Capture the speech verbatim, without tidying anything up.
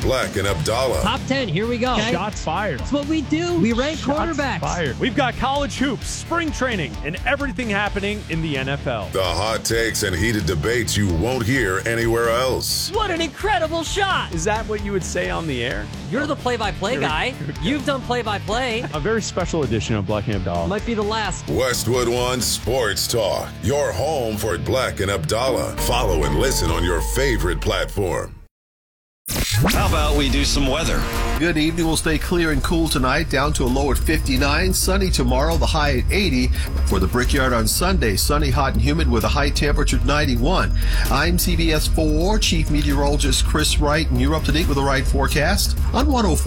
Black and Abdallah. Top ten, here we go. Okay. Shots fired. That's what we do. We rank Shots quarterbacks. Fired. We've got college hoops, spring training, and everything happening in the N F L. The hot takes and heated debates you won't hear anywhere else. What an incredible shot. Is that what you would say on the air? You're the play-by-play guy. You've done play-by-play. A very special edition of Black and Abdallah. Might be the last. Westwood One Sports Talk, your home for Black and Abdallah. Follow and listen on your favorite platform. How about we do some weather? Good evening. We'll stay clear and cool tonight, down to a low at fifty-nine. Sunny tomorrow, the high at eighty. For the Brickyard on Sunday, sunny, hot, and humid with a high temperature of ninety-one. I'm C B S four Chief Meteorologist Chris Wright, and you're up to date with the right forecast on one oh four.